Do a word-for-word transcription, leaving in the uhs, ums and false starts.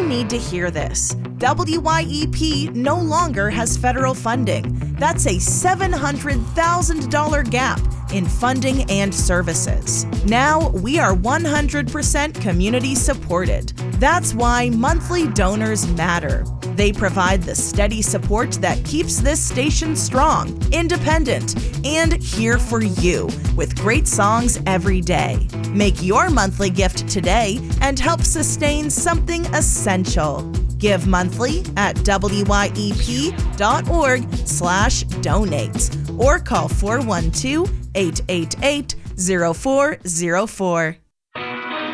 need to hear this. W Y E P no longer has federal funding. That's a seven hundred thousand dollars gap in funding and services. Now we are one hundred percent community supported. That's why monthly donors matter. They provide the steady support that keeps this station strong, independent, and here for you with great songs every day. Make your monthly gift today and help sustain something essential. Give monthly at W Y E P dot org slash donate or call four one two, eight eight eight, zero four zero four.